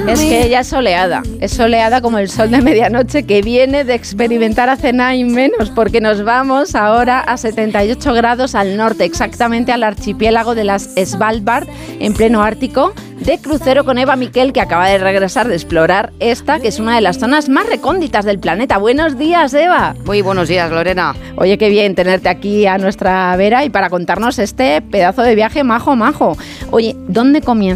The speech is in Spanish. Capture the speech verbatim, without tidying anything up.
Es que ella es soleada, es soleada como el sol de medianoche que viene de experimentar hace nada y menos, porque nos vamos ahora a setenta y ocho grados al norte, exactamente al archipiélago de las Svalbard, en pleno Ártico, de crucero con Eva Miquel, que acaba de regresar de explorar esta, que es una de las zonas más recónditas del planeta. Buenos días, Eva. Muy buenos días, Lorena. Oye, qué bien tenerte aquí a nuestra vera y para contarnos este pedazo de viaje majo, majo. Oye, ¿dónde comienza